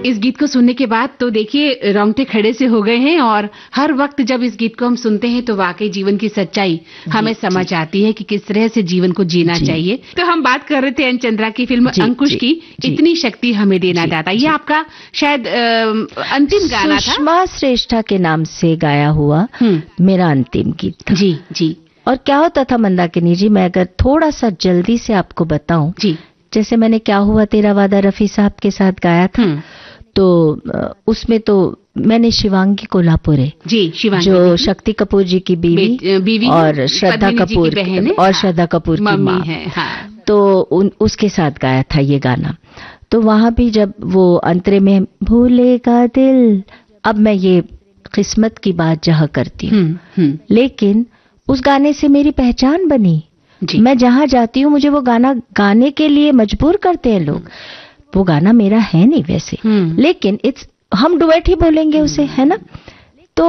इस गीत को सुनने के बाद तो देखिए रोंगटे खड़े से हो गए हैं और हर वक्त जब इस गीत को हम सुनते हैं तो वाकई जीवन की सच्चाई हमें समझ आती है कि किस तरह से जीवन को जीना चाहिए। तो हम बात कर रहे थे एन चंद्रा की फिल्म अंकुश की, इतनी शक्ति हमें देना दाता। ये आपका शायद अंतिम गाना था, सुषमा श्रेष्ठा के नाम से गाया हुआ मेरा अंतिम गीत था। जी जी। और क्या होता था मंदाकिनी जी, मैं अगर थोड़ा सा जल्दी से आपको बताऊं जी, जैसे मैंने क्या हुआ तेरा वादा रफी साहब के साथ गाया था, तो उसमें तो मैंने शिवांगी कोल्हापुरे जी, शिवांगी जो शक्ति कपूर जी की बीवी और श्रद्धा कपूर और श्रद्धा कपूर की माँ है, तो उसके साथ गाया था ये गाना। तो वहां भी जब वो अंतरे में भूलेगा दिल, अब मैं ये किस्मत की बात जहाँ करती हूँ, लेकिन उस गाने से मेरी पहचान बनी। मैं जहां जाती हूँ मुझे वो गाना गाने के लिए मजबूर करते हैं लोग। वो गाना मेरा है नहीं वैसे, लेकिन हम डुएट ही बोलेंगे उसे, है ना। तो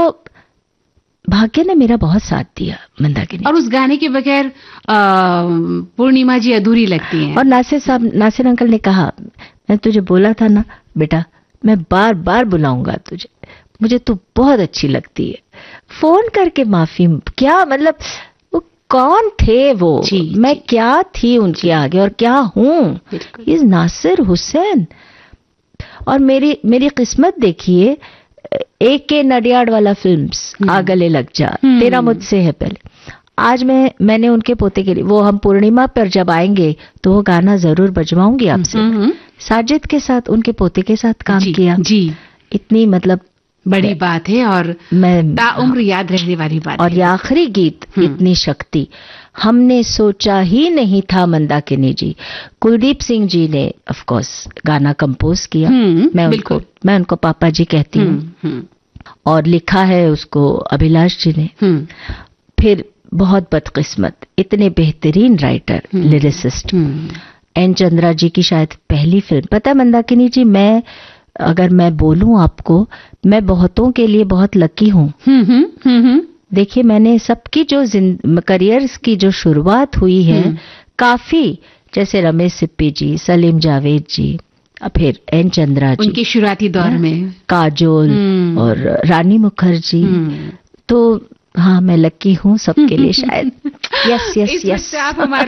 भाग्य ने मेरा बहुत साथ दिया मंदाकिनी। और उस गाने के बगैर पूर्णिमा जी अधूरी लगती हैं। और नासिर अंकल ने कहा, मैं तुझे बोला था ना बेटा, मैं बार बार बुलाऊंगा तुझे, मुझे तो बहुत अच्छी लगती है। फोन करके माफी, क्या मतलब वो कौन थे वो, मैं क्या थी उनके आगे और क्या हूँ, इस नासिर हुसैन। और मेरी किस्मत देखिए, AK नडियाड वाला फिल्म्स, आ गले लग जा, तेरा मुझसे है पहले, आज मैंने उनके पोते के लिए, वो हम पूर्णिमा पर जब आएंगे तो वो गाना जरूर बजवाऊंगी आपसे। साजिद के साथ, उनके पोते के साथ काम किया जी, इतनी मतलब बड़ी बात है और ताउम्र याद रहने वाली बात और है। ये आखिरी गीत, इतनी शक्ति हमने सोचा ही नहीं था मंदाकिनी जी। कुलदीप सिंह जी ने ऑफ कोर्स गाना कंपोज किया, मैं उनको पापा जी कहती हूँ, और लिखा है उसको अभिलाष जी ने। फिर बहुत बदकिस्मत, इतने बेहतरीन राइटर, लिरिसिस्ट एन चंद्रा जी की शायद पहली फिल्म। पता मंदाकिनी जी, अगर मैं बोलूं आपको, मैं बहुतों के लिए बहुत लकी हूँ। देखिए, मैंने सबकी जो करियर्स की जो शुरुआत हुई है, काफी, जैसे रमेश सिप्पी जी, सलीम जावेद जी, फिर एन चंद्रा जी उनके शुरुआती दौर में, काजोल और रानी मुखर्जी, तो हाँ मैं लकी हूँ सबके लिए शायद। Yes yes yes.